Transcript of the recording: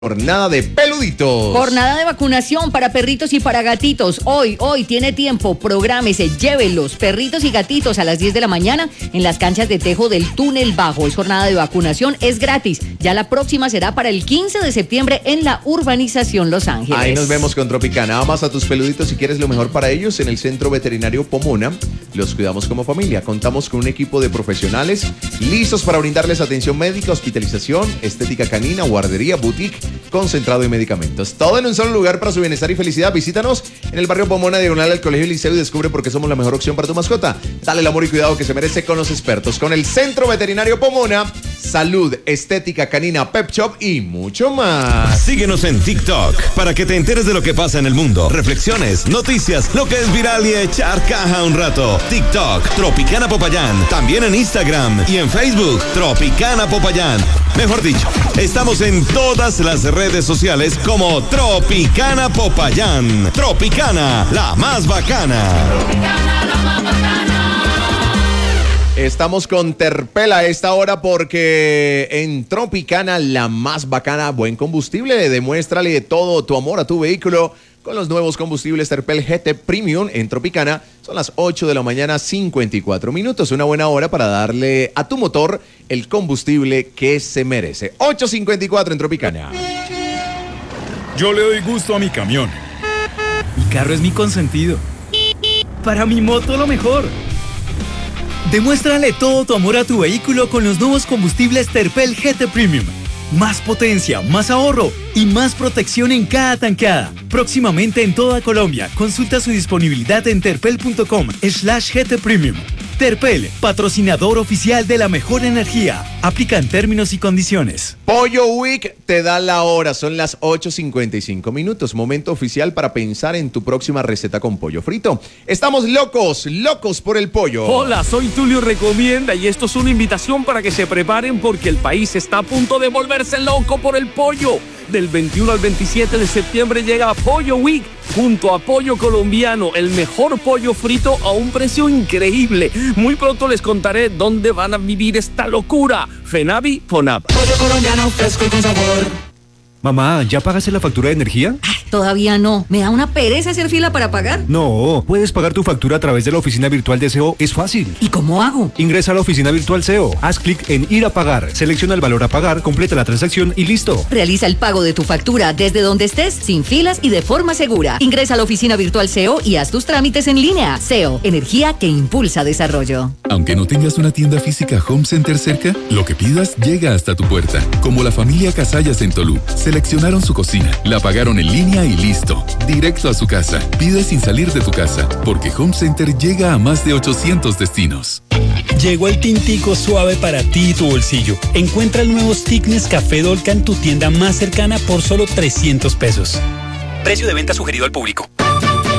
Jornada de peluditos. Jornada de vacunación para perritos y para gatitos. Hoy tiene tiempo, prográmese, llévelos, perritos y gatitos a las 10 de la mañana en las canchas de tejo del Túnel Bajo. Es jornada de vacunación, es gratis. Ya la próxima será para el 15 de septiembre en la urbanización Los Ángeles. Ahí nos vemos con Tropicana. Amas a tus peluditos si quieres lo mejor para ellos en el Centro Veterinario Pomona. Los cuidamos como familia. Contamos con un equipo de profesionales listos para brindarles atención médica, hospitalización, estética canina, guardería, boutique, concentrado y medicamentos. Todo en un solo lugar para su bienestar y felicidad. Visítanos en el barrio Pomona, diagonal al Colegio Liceo, y descubre por qué somos la mejor opción para tu mascota. Dale el amor y cuidado que se merece con los expertos. Con el Centro Veterinario Pomona, salud, estética canina, pet shop y mucho más. Síguenos en TikTok para que te enteres de lo que pasa en el mundo. Reflexiones, noticias, lo que es viral y echar caja un rato. TikTok, Tropicana Popayán. También en Instagram y en Facebook, Tropicana Popayán. Mejor dicho, estamos en todas las redes sociales como Tropicana Popayán. Tropicana, la más bacana. Tropicana, la más bacana. Estamos con Terpel a esta hora porque en Tropicana, la más bacana, buen combustible. Demuéstrale todo tu amor a tu vehículo con los nuevos combustibles Terpel GT Premium en Tropicana. Son las 8 de la mañana, 54 minutos. Una buena hora para darle a tu motor el combustible que se merece. 8:54 en Tropicana. Yo le doy gusto a mi camión. Mi carro es mi consentido. Para mi moto lo mejor. Demuéstrale todo tu amor a tu vehículo con los nuevos combustibles Terpel GT Premium. Más potencia, más ahorro y más protección en cada tanqueada. Próximamente en toda Colombia. Consulta su disponibilidad en terpel.com/GT Premium. Terpel, patrocinador oficial de la mejor energía. Aplican términos y condiciones. Pollo Week te da la hora, son las 8:55 minutos. Momento oficial para pensar en tu próxima receta con pollo frito. Estamos locos por el pollo. Hola, soy Tulio Recomienda y esto es una invitación para que se preparen porque el país está a punto de volverse loco por el pollo. Del 21 al 27 de septiembre llega Pollo Week junto a Pollo Colombiano, el mejor pollo frito a un precio increíble. Muy pronto les contaré dónde van a vivir esta locura. Fenavi, Fonab. Pollo colombiano fresco y con sabor. Mamá, ¿ya pagaste la factura de energía? Todavía no. ¿Me da una pereza hacer fila para pagar? No, puedes pagar tu factura a través de la oficina virtual de SEO. Es fácil. ¿Y cómo hago? Ingresa a la oficina virtual SEO, haz clic en ir a pagar, selecciona el valor a pagar, completa la transacción y listo. Realiza el pago de tu factura desde donde estés, sin filas y de forma segura. Ingresa a la oficina virtual SEO y haz tus trámites en línea. SEO, energía que impulsa desarrollo. Aunque no tengas una tienda física Home Center cerca, lo que pidas llega hasta tu puerta. Como la familia Casallas en Tolú. Seleccionaron su cocina, la pagaron en línea y listo. Directo a su casa. Pide sin salir de tu casa, porque Home Center llega a más de 800 destinos. Llegó el tintico suave para ti y tu bolsillo. Encuentra el nuevo Stick Nescafé Dolca en tu tienda más cercana por solo 300 pesos. Precio de venta sugerido al público.